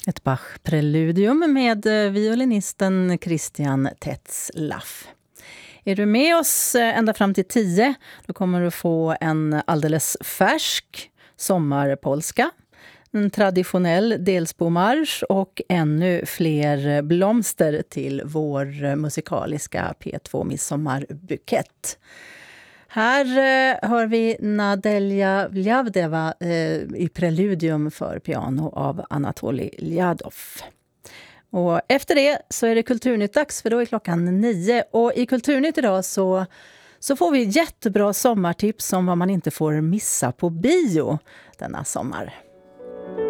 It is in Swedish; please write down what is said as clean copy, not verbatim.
Ett Bach-preludium med violinisten Christian Tetzlaff. Är du med oss ända fram till 10, då kommer du få en alldeles färsk sommarpolska, en traditionell Delsbomarsch och ännu fler blomster till vår musikaliska P2 midsommarbukett. Här hör vi Nadelia Vljavdeva i preludium för piano av Anatolij Ljadov. Och efter det så är det Kulturnytt-dags, för då är klockan 9. Och i Kulturnytt idag så får vi jättebra sommartips om vad man inte får missa på bio denna sommar.